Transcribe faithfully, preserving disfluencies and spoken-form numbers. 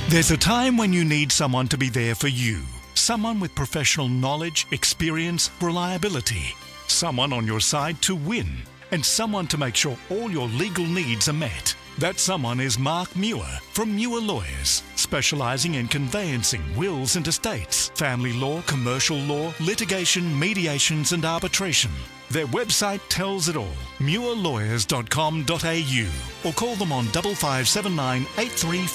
There's a time when you need someone to be there for you. Someone with professional knowledge, experience, reliability. Someone on your side to win. And someone to make sure all your legal needs are met. That someone is Mark Muir from Muir Lawyers, specialising in conveyancing, wills and estates, family law, commercial law, litigation, mediations and arbitration. Their website tells it all, muir lawyers dot com dot a u, or call them on five five seven nine eight three